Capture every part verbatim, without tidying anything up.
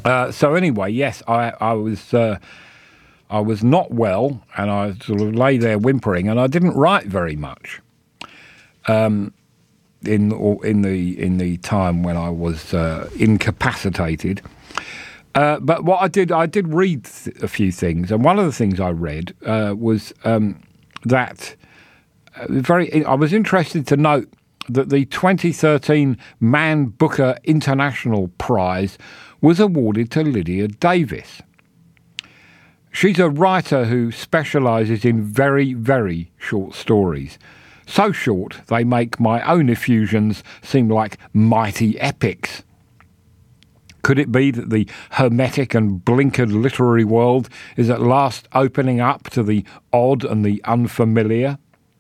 Uh, so anyway, yes, I, I was uh, I was not well, and I sort of lay there whimpering, and I didn't write very much. Um, in or in the in the time when I was uh, incapacitated. Uh, but what I did, I did read th- a few things, and one of the things I read uh, was um, that uh, very. I was interested to note that the twenty thirteen Man Booker International Prize was awarded to Lydia Davis. She's a writer who specialises in very, very short stories. So short, they make my own effusions seem like mighty epics. Could it be that the hermetic and blinkered literary world is at last opening up to the odd and the unfamiliar?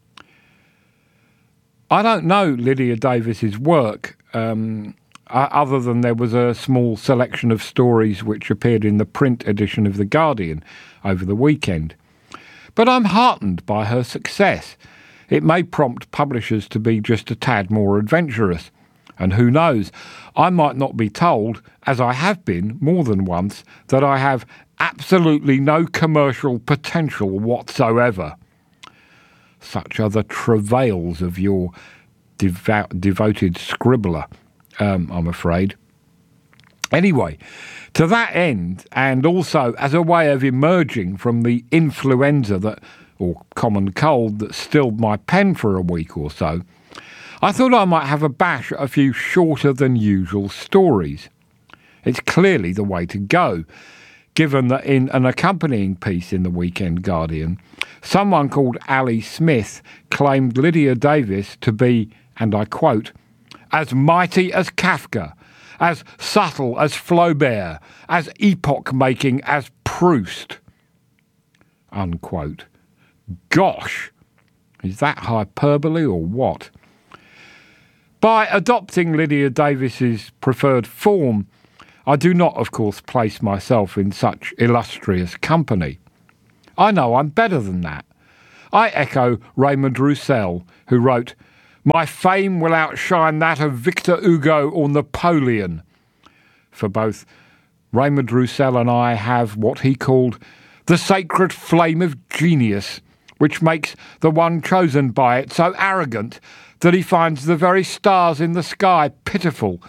I don't know Lydia Davis's work, um, other than there was a small selection of stories which appeared in the print edition of The Guardian over the weekend. But I'm heartened by her success. It may prompt publishers to be just a tad more adventurous. And who knows, I might not be told, as I have been more than once, that I have absolutely no commercial potential whatsoever. Such are the travails of your devout, devoted scribbler, um, I'm afraid. Anyway, to that end, and also as a way of emerging from the influenza that, or common cold that stilled my pen for a week or so, I thought I might have a bash at a few shorter than usual stories. It's clearly the way to go, given that in an accompanying piece in the Weekend Guardian, someone called Ali Smith claimed Lydia Davis to be, and I quote, as mighty as Kafka, as subtle as Flaubert, as epoch-making as Proust, unquote. Gosh, is that hyperbole or what? By adopting Lydia Davis's preferred form, I do not, of course, place myself in such illustrious company. I know I'm better than that. I echo Raymond Roussel, who wrote, "My fame will outshine that of Victor Hugo or Napoleon." For both Raymond Roussel and I have what he called the sacred flame of genius, which makes the one chosen by it so arrogant that he finds the very stars in the sky pitiful